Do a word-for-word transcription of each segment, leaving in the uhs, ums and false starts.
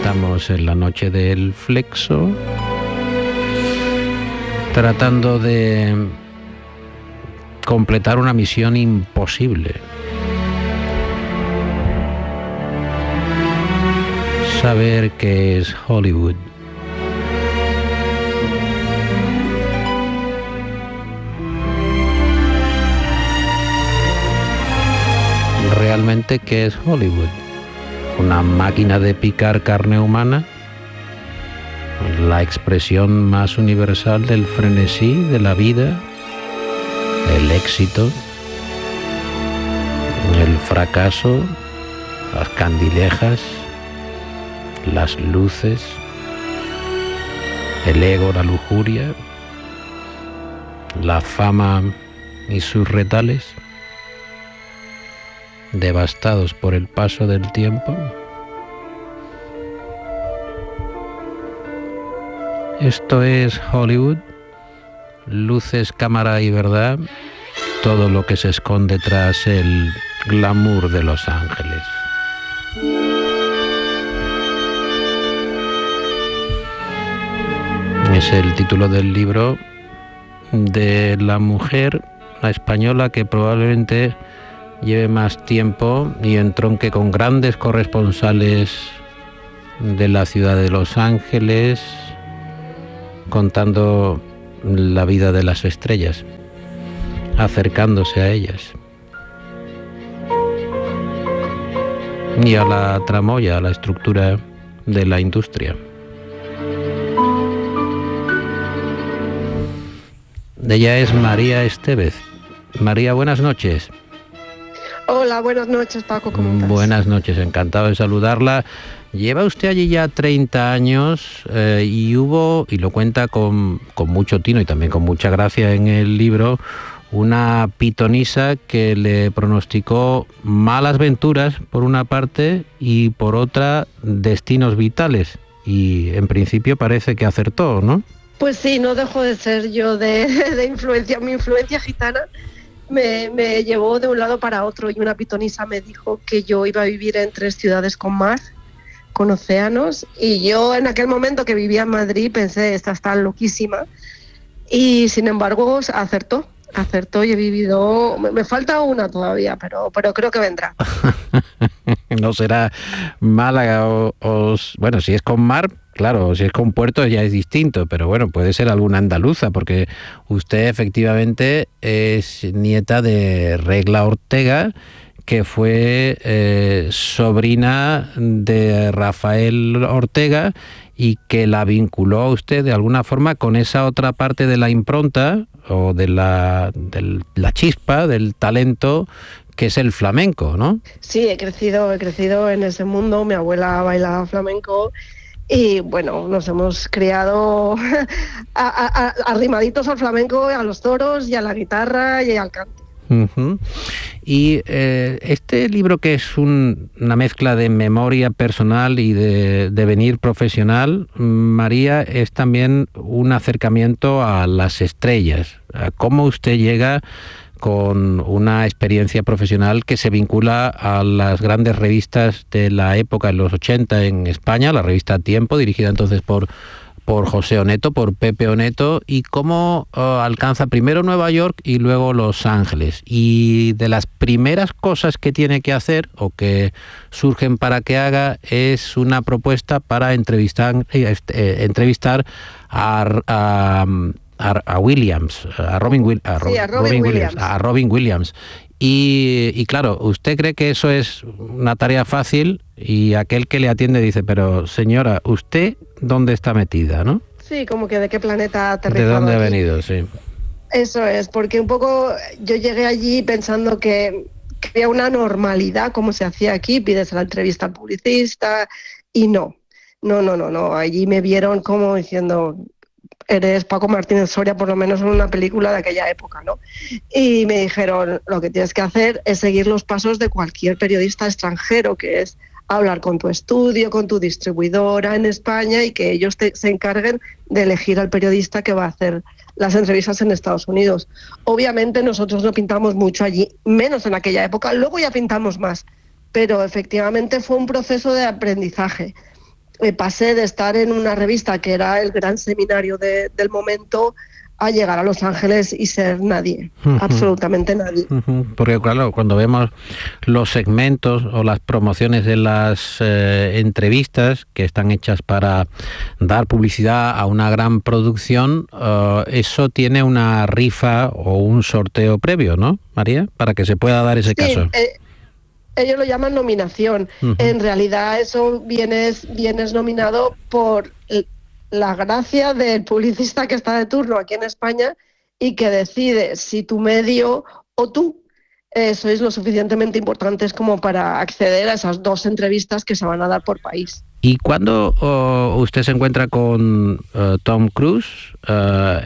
estamos en la noche del Flexo, tratando de completar una misión imposible. Saber qué es Hollywood. Realmente, ¿qué es Hollywood? ¿Una máquina de picar carne humana? ¿La expresión más universal del frenesí de la vida? ¿El éxito? ¿El fracaso? ¿Las candilejas? ¿Las luces? ¿El ego, la lujuria? ¿La fama y sus retales? Devastados por el paso del tiempo. Esto es Hollywood, luces, cámara y verdad, todo lo que se esconde tras el glamour de Los Ángeles. Es el título del libro de la mujer, la española, que probablemente lleve más tiempo y entronque con grandes corresponsales de la ciudad de Los Ángeles, contando la vida de las estrellas, acercándose a ellas. Y a la tramoya, a la estructura de la industria. Ella es María Estevez. María, buenas noches. Hola, buenas noches, Paco, ¿cómo estás? Buenas noches, encantado de saludarla. Lleva usted allí ya treinta años eh, y hubo, y lo cuenta con, con mucho tino y también con mucha gracia en el libro, una pitonisa que le pronosticó malas venturas por una parte y por otra destinos vitales. Y en principio parece que acertó, ¿no? Pues sí, no dejo de ser yo de, de influencia, mi influencia gitana. Me, me llevó de un lado para otro y una pitonisa me dijo que yo iba a vivir en tres ciudades con mar, con océanos, y yo en aquel momento que vivía en Madrid pensé, esta está loquísima, y sin embargo acertó, acertó y he vivido, me, me falta una todavía, pero, pero creo que vendrá. No será Málaga o, o, bueno, si es con mar, claro, si es con puerto ya es distinto, pero bueno, puede ser alguna andaluza, porque usted efectivamente es nieta de Regla Ortega, que fue eh, sobrina de Rafael Ortega y que la vinculó a usted de alguna forma con esa otra parte de la impronta o de la, de la chispa, del talento, que es el flamenco, ¿no? Sí, he crecido, he crecido en ese mundo. Mi abuela bailaba flamenco y bueno, nos hemos criado a, a, a, arrimaditos al flamenco, a los toros y a la guitarra y al cante. Uh-huh. Y eh, este libro, que es un, una mezcla de memoria personal y de devenir profesional, María, es también un acercamiento a las estrellas. ¿Cómo usted llega con una experiencia profesional que se vincula a las grandes revistas de la época, en los ochenta en España, la revista Tiempo, dirigida entonces por, por José Oneto, por Pepe Oneto, y cómo uh, alcanza primero Nueva York y luego Los Ángeles? Y de las primeras cosas que tiene que hacer o que surgen para que haga es una propuesta para entrevistar, eh, eh, entrevistar a... a A, a Williams, a Robin, a Robin, sí, a Robin, Robin Williams. Williams, a Robin Williams. Y, y claro, usted cree que eso es una tarea fácil y aquel que le atiende dice, pero señora, ¿usted dónde está metida, no? Sí, como que de qué planeta ha aterrizado. ¿De dónde aquí? ha venido? Sí. Eso es, porque un poco yo llegué allí pensando que, que había una normalidad, como se hacía aquí, pides la entrevista al publicista, y no, no, no, no, no, allí me vieron como diciendo... eres Paco Martínez Soria, por lo menos en una película de aquella época, ¿no? Y me dijeron, lo que tienes que hacer es seguir los pasos de cualquier periodista extranjero, que es hablar con tu estudio, con tu distribuidora en España y que ellos te, se encarguen de elegir al periodista que va a hacer las entrevistas en Estados Unidos. Obviamente nosotros no pintamos mucho allí, menos en aquella época, luego ya pintamos más, pero efectivamente fue un proceso de aprendizaje. eh, pasé de estar en una revista que era el gran seminario de, del momento a llegar a Los Ángeles y ser nadie, uh-huh. absolutamente nadie. Uh-huh. Porque claro, cuando vemos los segmentos o las promociones de las eh, entrevistas que están hechas para dar publicidad a una gran producción, uh, eso tiene una rifa o un sorteo previo, ¿no, María? Para que se pueda dar ese sí, caso. Eh, ellos lo llaman nominación. Uh-huh. En realidad eso vienes, vienes nominado por el, la gracia del publicista que está de turno aquí en España y que decide si tu medio o tú eh, sois lo suficientemente importantes como para acceder a esas dos entrevistas que se van a dar por país. ¿Y cuando uh, usted se encuentra con uh, Tom Cruise, uh,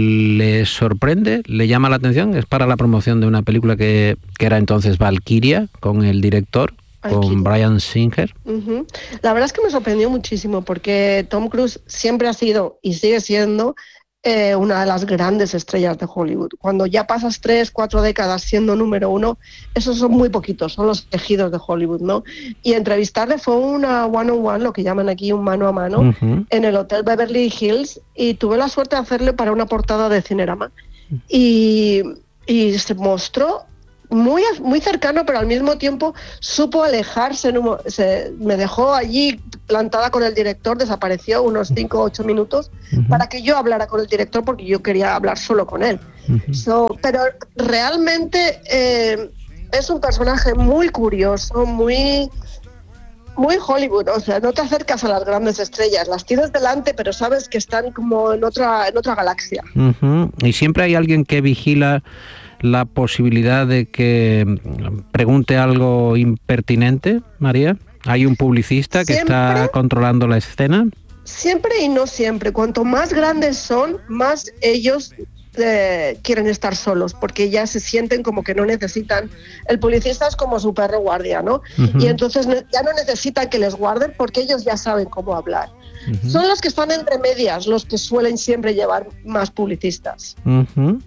le sorprende, le llama la atención? Es para la promoción de una película que, que era entonces Valkyria, con el director, con Bryan Singer. Uh-huh. La verdad es que me sorprendió muchísimo porque Tom Cruise siempre ha sido y sigue siendo eh, una de las grandes estrellas de Hollywood. Cuando ya pasas tres, cuatro décadas siendo número uno, esos son muy poquitos, son los elegidos de Hollywood, ¿no? Y entrevistarle fue una one-on-one, lo que llaman aquí un mano a mano, uh-huh. en el Hotel Beverly Hills, y tuve la suerte de hacerle para una portada de Cinerama. Uh-huh. Y, y se mostró muy, muy cercano, pero al mismo tiempo supo alejarse, se, me dejó allí plantada con el director, desapareció unos cinco o ocho minutos uh-huh. para que yo hablara con el director porque yo quería hablar solo con él. Uh-huh. So, pero realmente eh, es un personaje muy curioso, muy, muy Hollywood, o sea, no te acercas a las grandes estrellas, las tienes delante, pero sabes que están como en otra, en otra galaxia. Uh-huh. Y siempre hay alguien que vigila la posibilidad de que pregunte algo impertinente, María. ¿Hay un publicista que ¿Siempre? está controlando la escena? Siempre y no siempre. Cuanto más grandes son, más ellos eh, quieren estar solos, porque ya se sienten como que no necesitan. El publicista es como su perro guardia, ¿no? Uh-huh. Y entonces ya no necesitan que les guarden porque ellos ya saben cómo hablar. Uh-huh. Son los que están entre medias, los que suelen siempre llevar más publicistas. Uh-huh.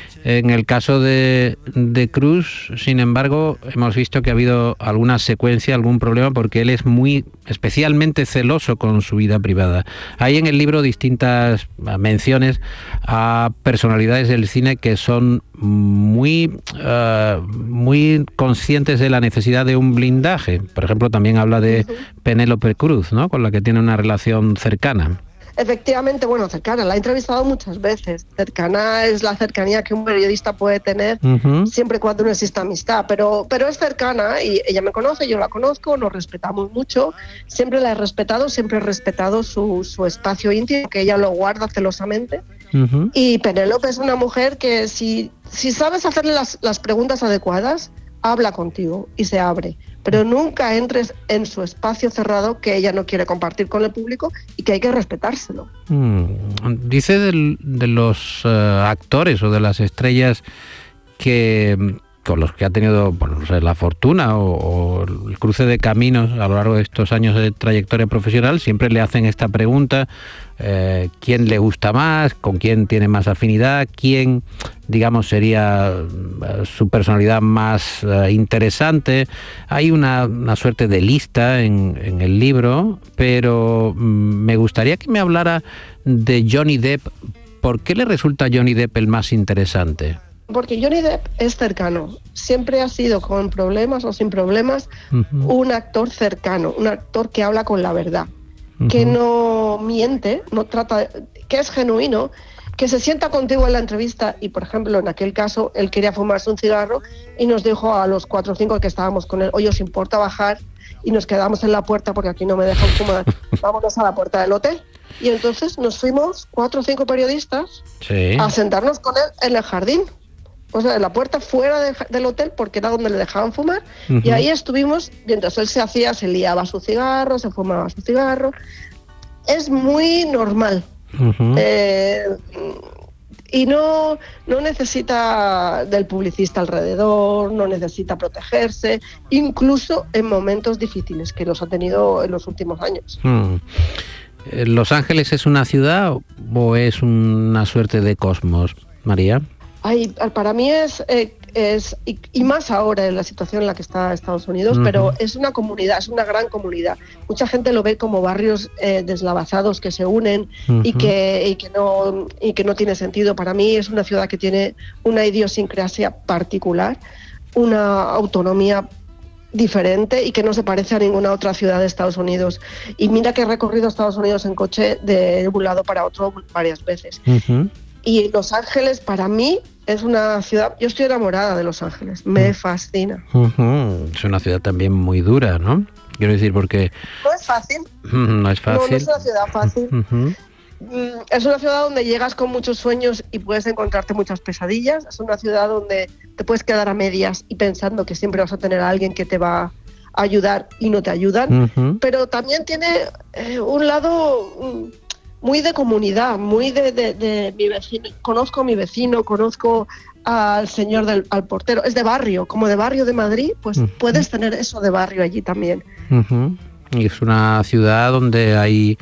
En el caso de, de Cruise, sin embargo, hemos visto que ha habido alguna secuencia, algún problema, porque él es muy especialmente celoso con su vida privada. Hay en el libro distintas menciones a personalidades del cine que son muy, uh, muy conscientes de la necesidad de un blindaje. Por ejemplo, también habla de uh-huh. Penélope Cruz, ¿no?, con la que tiene una relación cercana. Efectivamente, bueno, cercana, la he entrevistado muchas veces. Cercana es la cercanía que un periodista puede tener uh-huh. siempre y cuando no exista amistad, pero, pero es cercana y ella me conoce, yo la conozco, nos respetamos mucho, siempre la he respetado, siempre he respetado su, su espacio íntimo, que ella lo guarda celosamente. Uh-huh. Y Penélope es una mujer que si, si sabes hacerle las, las preguntas adecuadas, habla contigo y se abre, pero nunca entres en su espacio cerrado que ella no quiere compartir con el público y que hay que respetárselo. Mm. Dice del, de los uh, actores o de las estrellas que con los que ha tenido, bueno, no sé, la fortuna o, o el cruce de caminos a lo largo de estos años de trayectoria profesional, siempre le hacen esta pregunta: eh, ¿quién le gusta más? ¿Con quién tiene más afinidad? ¿Quién, digamos, sería uh, su personalidad más uh, interesante? Hay una, una suerte de lista en, en el libro, pero um, me gustaría que me hablara de Johnny Depp. ¿Por qué le resulta Johnny Depp el más interesante? Porque Johnny Depp es cercano, siempre ha sido, con problemas o sin problemas, uh-huh. un actor cercano, un actor que habla con la verdad, uh-huh. que no miente, no trata, que es genuino, que se sienta contigo en la entrevista y, por ejemplo, en aquel caso, él quería fumarse un cigarro y nos dijo a los cuatro o cinco que estábamos con él: oye, ¿os importa bajar? Y nos quedamos en la puerta porque aquí no me dejan fumar, vámonos a la puerta del hotel. Y entonces nos fuimos, cuatro o cinco periodistas, sí. a sentarnos con él en el jardín. O sea, en la puerta fuera de, del hotel, porque era donde le dejaban fumar, uh-huh. y ahí estuvimos, mientras él se hacía, se liaba su cigarro, se fumaba su cigarro. Es muy normal. Uh-huh. Eh, y no, no necesita del publicista alrededor, no necesita protegerse, incluso en momentos difíciles, que los ha tenido en los últimos años. Uh-huh. ¿Los Ángeles es una ciudad o es una suerte de cosmos, María? Ay, para mí es, eh, es y, y más ahora en la situación en la que está Estados Unidos, uh-huh. pero es una comunidad, es una gran comunidad. Mucha gente lo ve como barrios eh, deslavazados que se unen uh-huh. y que y que no y que no tiene sentido. Para mí es una ciudad que tiene una idiosincrasia particular, una autonomía diferente y que no se parece a ninguna otra ciudad de Estados Unidos. Y mira que he recorrido Estados Unidos en coche de un lado para otro varias veces. Uh-huh. Y Los Ángeles para mí es una ciudad, yo estoy enamorada de Los Ángeles, me fascina. Uh-huh. Es una ciudad también muy dura, ¿no? Quiero decir, porque... No es fácil. No es fácil. No, no es una ciudad fácil. Uh-huh. Es una ciudad donde llegas con muchos sueños y puedes encontrarte muchas pesadillas. Es una ciudad donde te puedes quedar a medias y pensando que siempre vas a tener a alguien que te va a ayudar y no te ayudan. Uh-huh. Pero también tiene eh, un lado... Um, muy de comunidad, muy de, de, de mi vecino. Conozco a mi vecino, conozco al señor del al portero. Es de barrio, como de barrio de Madrid, pues uh-huh. puedes tener eso de barrio allí también. Uh-huh. Y es una ciudad donde hay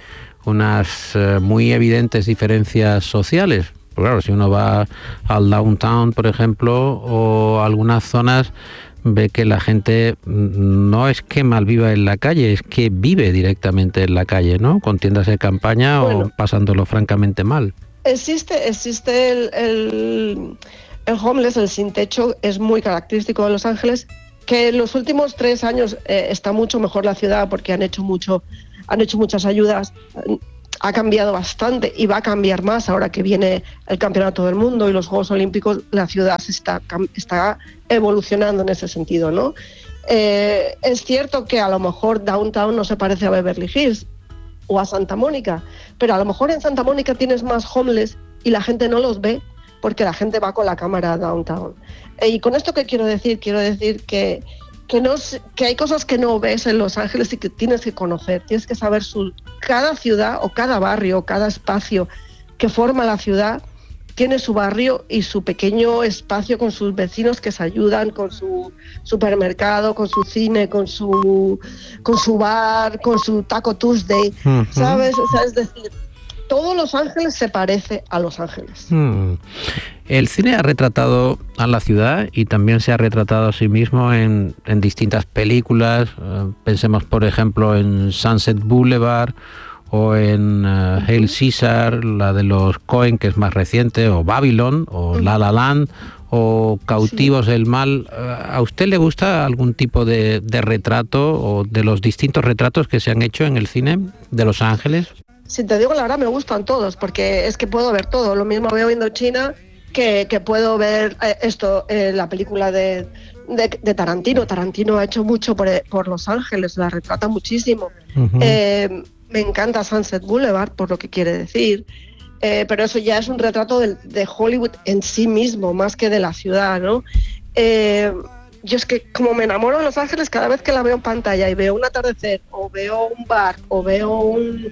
unas eh, muy evidentes diferencias sociales. Pues claro, si uno va al downtown, por ejemplo, o a algunas zonas, ve que la gente no es que malviva en la calle, es que vive directamente en la calle, ¿no? Con tiendas de campaña bueno, o pasándolo francamente mal. Existe, existe el, el, el homeless, el sin techo, es muy característico de Los Ángeles, que en los últimos tres años eh, está mucho mejor la ciudad porque han hecho mucho, han hecho muchas ayudas. Ha cambiado bastante y va a cambiar más ahora que viene el Campeonato del Mundo y los Juegos Olímpicos. La ciudad se está, está evolucionando en ese sentido, ¿no? Eh, es cierto que a lo mejor Downtown no se parece a Beverly Hills o a Santa Mónica, pero a lo mejor en Santa Mónica tienes más homeless y la gente no los ve porque la gente va con la cámara a Downtown. Eh, y con esto, ¿qué quiero decir? Quiero decir que Que, no, que hay cosas que no ves en Los Ángeles y que tienes que conocer, tienes que saber su, cada ciudad o cada barrio o cada espacio que forma la ciudad tiene su barrio y su pequeño espacio con sus vecinos que se ayudan, con su supermercado, con su cine, con su, con su bar, con su Taco Tuesday, uh-huh. ¿sabes? O sea, es decir, todo Los Ángeles se parece a Los Ángeles. Hmm. El cine ha retratado a la ciudad y también se ha retratado a sí mismo en, en distintas películas. Uh, pensemos, por ejemplo, en Sunset Boulevard o en uh, Hail Caesar, la de los Coen, que es más reciente, o Babylon, o uh-huh. La La Land, o Cautivos sí. del Mal. Uh, ¿A usted le gusta algún tipo de, de retrato o de los distintos retratos que se han hecho en el cine de Los Ángeles? Si te digo la verdad, me gustan todos, porque es que puedo ver todo. Lo mismo veo Indochina que, que puedo ver eh, esto, eh, la película de, de, de Tarantino. Tarantino ha hecho mucho por, por Los Ángeles, la retrata muchísimo. Uh-huh. Eh, me encanta Sunset Boulevard, por lo que quiere decir, eh, pero eso ya es un retrato de, de Hollywood en sí mismo, más que de la ciudad, ¿no? Eh, yo es que como me enamoro de Los Ángeles, cada vez que la veo en pantalla y veo un atardecer, o veo un bar, o veo un...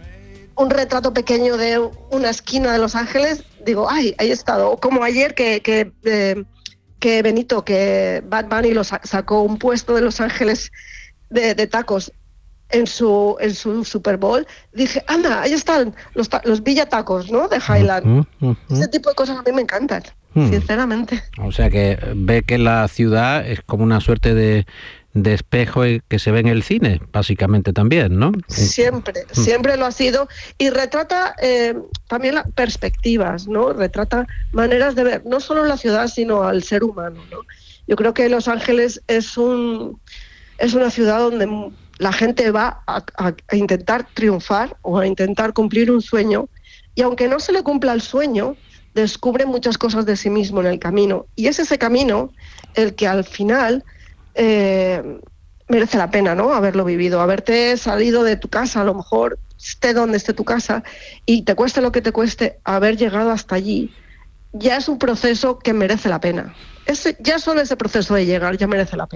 un retrato pequeño de una esquina de Los Ángeles, digo, ay, ahí he estado. Como ayer que, que, eh, que Benito, que Bad Bunny lo sacó un puesto de Los Ángeles de, de tacos en su en su Super Bowl, dije, anda, ahí están los, los Villa Tacos, ¿no? De Highland. Uh-huh, uh-huh. Ese tipo de cosas a mí me encantan, uh-huh. sinceramente. O sea que ve que la ciudad es como una suerte de de espejo que se ve en el cine, básicamente también, ¿no? Siempre, siempre lo ha sido, y retrata eh, también las perspectivas, ¿no? Retrata maneras de ver, no solo la ciudad, sino al ser humano, ¿no? Yo creo que Los Ángeles es un es una ciudad donde la gente va a, a, a intentar triunfar o a intentar cumplir un sueño, y aunque no se le cumpla el sueño, descubre muchas cosas de sí mismo en el camino, y es ese camino el que al final Eh, merece la pena, ¿no? Haberlo vivido, haberte salido de tu casa, a lo mejor esté donde esté tu casa, y te cueste lo que te cueste, haber llegado hasta allí, ya es un proceso que merece la pena. Ese, ya solo ese proceso de llegar ya merece la pena.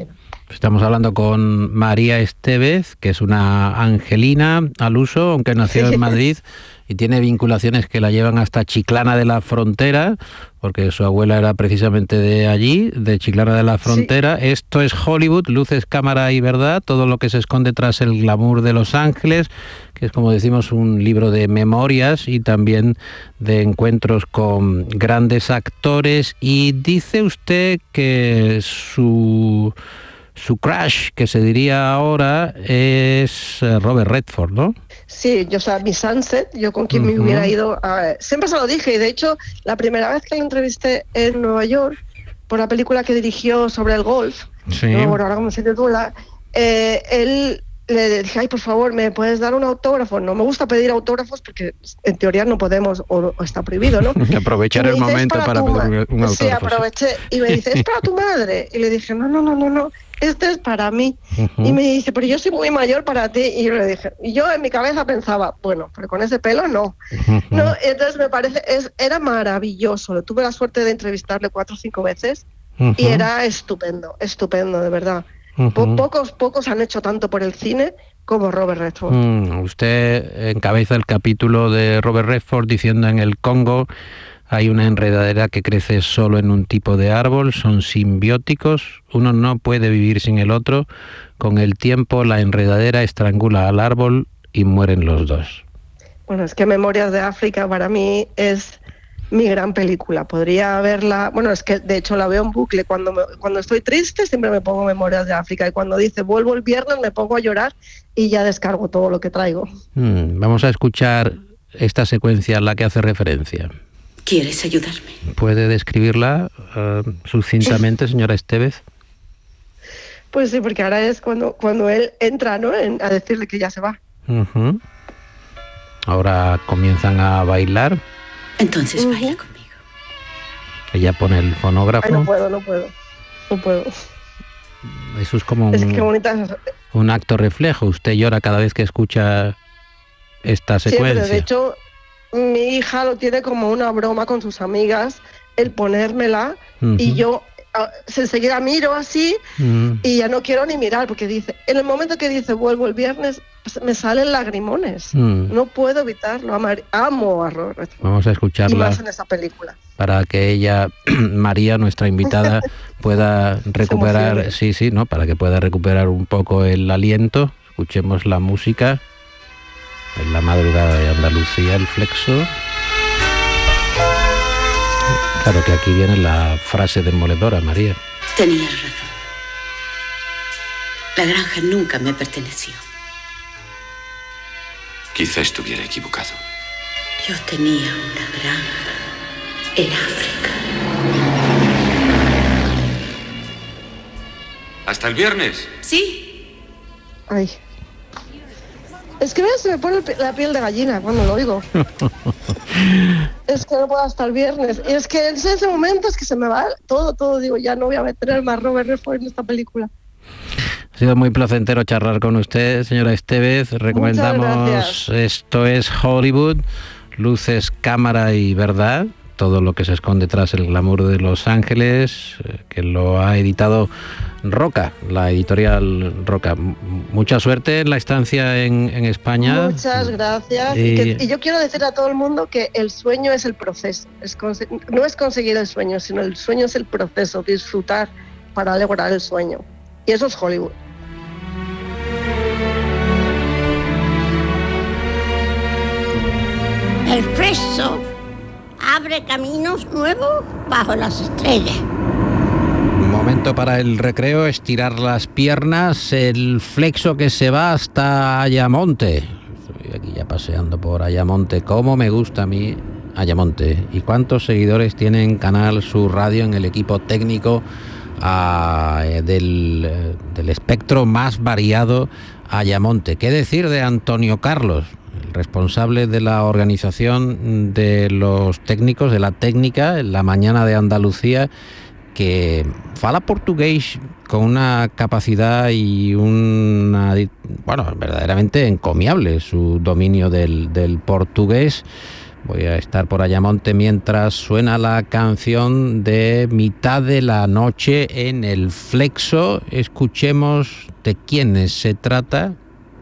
Estamos hablando con María Estévez, que es una angelina al uso, aunque nació en Madrid y tiene vinculaciones que la llevan hasta Chiclana de la Frontera, porque su abuela era precisamente de allí, de Chiclana de la Frontera. Sí. Esto es Hollywood, luces, cámara y verdad, todo lo que se esconde tras el glamour de Los Ángeles, que es, como decimos, un libro de memorias y también de encuentros con grandes actores. Y dice usted que su... Su crush, que se diría ahora, es Robert Redford, ¿no? Sí, yo, o sea, mi Sunset, yo con quien uh-huh. me hubiera ido... A... Siempre se lo dije, y de hecho, la primera vez que lo entrevisté en Nueva York, por la película que dirigió sobre el golf, sí. no, bueno, ahora cómo se titula, eh, él le dije, ay, por favor, ¿me puedes dar un autógrafo? No me gusta pedir autógrafos porque en teoría no podemos, o, o está prohibido, ¿no? Aprovechar el momento para, para pedir un autógrafo. Sí, aproveché, y me dice, es para tu madre. Y le dije, no, no, no, no, no. Este es para mí. Uh-huh. Y me dice, pero yo soy muy mayor para ti. Y yo le dije, y yo en mi cabeza pensaba, bueno, pero con ese pelo no. Uh-huh. No, entonces me parece, es, era maravilloso. Tuve la suerte de entrevistarle cuatro o cinco veces uh-huh. y era estupendo, estupendo, de verdad. Uh-huh. Po- pocos, pocos han hecho tanto por el cine como Robert Redford. Mm, usted encabeza el capítulo de Robert Redford diciendo en el Congo hay una enredadera que crece solo en un tipo de árbol, son simbióticos, uno no puede vivir sin el otro, con el tiempo la enredadera estrangula al árbol y mueren los dos. Bueno, es que Memorias de África para mí es mi gran película, podría verla, bueno, es que de hecho la veo en bucle, cuando, me, cuando estoy triste siempre me pongo Memorias de África y cuando dice vuelvo el viernes me pongo a llorar y ya descargo todo lo que traigo. Mm, vamos a escuchar esta secuencia a la que hace referencia. ¿Quieres ayudarme? ¿Puede describirla uh, sucintamente, señora Estévez? Pues sí, porque ahora es cuando, cuando él entra, ¿no?, en, a decirle que ya se va. Uh-huh. Ahora comienzan a bailar. Entonces uh-huh. baila conmigo. Ella pone el fonógrafo. Ay, no puedo, no puedo, no puedo. Eso es como un, es que bonita... un acto reflejo. Usted llora cada vez que escucha esta secuencia. Sí, pero de hecho... Mi hija lo tiene como una broma con sus amigas, el ponérmela, uh-huh. y yo a, enseguida miro así uh-huh. y ya no quiero ni mirar, porque dice, en el momento que dice vuelvo el viernes, pues, me salen lagrimones. Uh-huh. No puedo evitarlo. Amar, amo a Robert. Vamos a escucharla. Y más en esa película. Para que ella, María, nuestra invitada, pueda recuperar, sí, sí, ¿no? Para que pueda recuperar un poco el aliento. Escuchemos la música. En la madrugada de Andalucía, el Flexo. Claro que aquí viene la frase demoledora, María. Tenías razón. La granja nunca me perteneció. Quizá estuviera equivocado. Yo tenía una granja en África. ¿Hasta el viernes? Sí. Ay. Es que se me pone la piel de gallina cuando lo oigo. Es que no puedo hasta el viernes. Y es que en ese momento es que se me va todo, todo. Digo, ya no voy a meter más Robert Redford en esta película. Ha sido muy placentero charlar con usted, señora Estévez. Recomendamos Esto es Hollywood, luces, cámara y verdad. Todo lo que se esconde tras el glamour de Los Ángeles, que lo ha editado Roca, la editorial Roca. Mucha suerte en la estancia en, en España. Muchas gracias. Y... Y, que, y yo quiero decir a todo el mundo que el sueño es el proceso. Es conse- no es conseguir el sueño, sino el sueño es el proceso, disfrutar para lograr el sueño. Y eso es Hollywood. El Flexo abre caminos nuevos bajo las estrellas. Momento para el recreo, estirar las piernas, el Flexo que se va hasta Ayamonte. Estoy aquí ya paseando por Ayamonte. Cómo me gusta a mí Ayamonte. ¿Y cuántos seguidores tiene en Canal Sur Radio, en el equipo técnico a, del, del espectro más variado Ayamonte? ¿Qué decir de Antonio Carlos, el responsable de la organización de los técnicos, de la técnica, en la mañana de Andalucía, que fala portugués con una capacidad y una, bueno, verdaderamente encomiable su dominio del, del portugués, Voy a estar por Ayamonte mientras suena la canción de Mitad de la Noche en el Flexo. Escuchemos de quiénes se trata.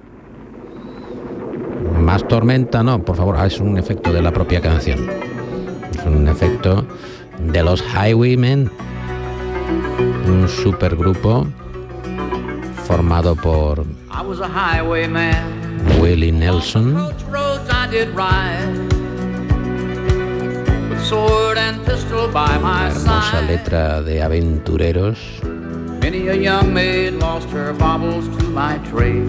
Más tormenta, no, por favor, ah, es un efecto de la propia canción. Es un efecto de los Highwaymen, un supergrupo formado por Willie Nelson, una hermosa letra de aventureros. Many a young maid lost her baubles to my trade.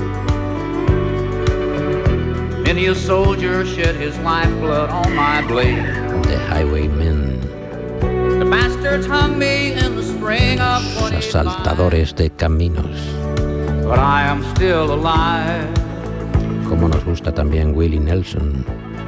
Many a soldier shed his lifeblood on my blade. The Highwaymen. The bastards hung me in the spring of twenty-five. Asaltadores de caminos. But I am still alive. Como nos gusta también Willie Nelson.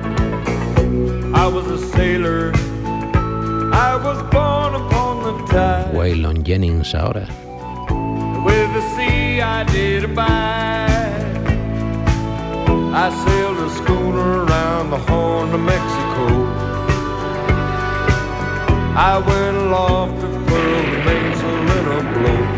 I was a sailor. I was born upon the tide. Waylon Jennings ahora. With the sea I did abide. I sailed a schooner around the Horn of Mexico. I went aloft to furl the mainsail in a blow.